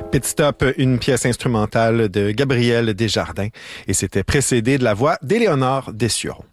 Pit Stop, une pièce instrumentale de Gabriel Desjardins, et c'était précédé de la voix d'Éléonore Dessureau.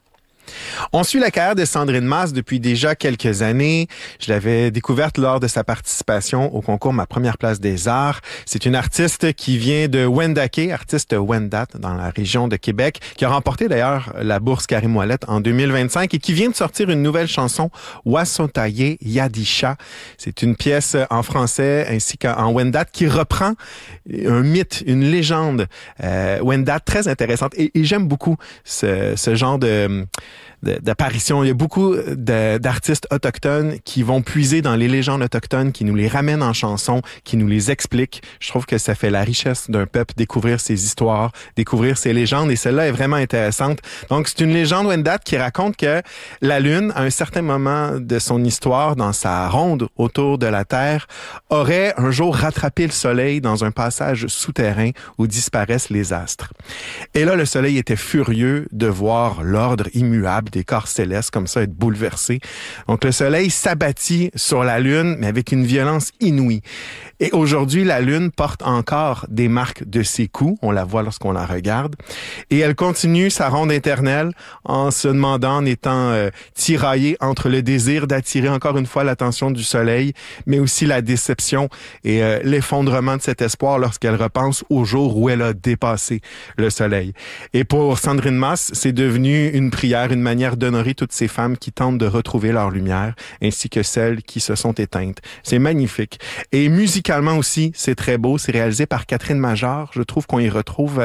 On suit la carrière de Sandrine Masse depuis déjà quelques années. Je l'avais découverte lors de sa participation au concours Ma Première Place des Arts. C'est une artiste qui vient de Wendake, artiste Wendat dans la région de Québec, qui a remporté d'ailleurs la bourse Karim Ouellet en 2025 et qui vient de sortir une nouvelle chanson, Wasotaye Yadisha. C'est une pièce en français ainsi qu'en Wendat qui reprend un mythe, une légende Wendat très intéressante. Et j'aime beaucoup ce genre d'apparition. Il y a beaucoup d'artistes autochtones qui vont puiser dans les légendes autochtones, qui nous les ramènent en chanson, qui nous les expliquent. Je trouve que ça fait la richesse d'un peuple, découvrir ses histoires, découvrir ses légendes, et celle-là est vraiment intéressante. Donc, c'est une légende Wendat qui raconte que la Lune, à un certain moment de son histoire, dans sa ronde autour de la Terre, aurait un jour rattrapé le Soleil dans un passage souterrain où disparaissent les astres. Et là, le Soleil était furieux de voir l'ordre immuable des corps célestes comme ça être bouleversés. Donc le Soleil s'abattit sur la Lune, mais avec une violence inouïe. Et aujourd'hui, la Lune porte encore des marques de ses coups. On la voit lorsqu'on la regarde. Et elle continue sa ronde éternelle en se demandant, en étant tiraillée entre le désir d'attirer encore une fois l'attention du Soleil, mais aussi la déception et l'effondrement de cet espoir lorsqu'elle repense au jour où elle a dépassé le Soleil. Et pour Sandrine Masse, c'est devenu une prière, une manière d'honorer toutes ces femmes qui tentent de retrouver leur lumière, ainsi que celles qui se sont éteintes. C'est magnifique. Et musicalement aussi, c'est très beau. C'est réalisé par Catherine Major. Je trouve qu'on y retrouve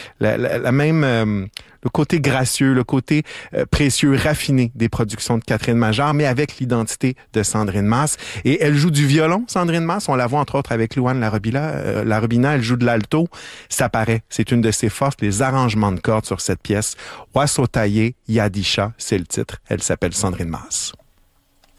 la même... le côté gracieux, le côté précieux, raffiné des productions de Catherine Major, mais avec l'identité de Sandrine Masse. Et elle joue du violon, Sandrine Masse. On la voit entre autres avec Louane Larobina. Elle joue de l'alto. Ça paraît. C'est une de ses forces, les arrangements de cordes sur cette pièce. Wasotaye Yadisha, c'est le titre. Elle s'appelle Sandrine Masse.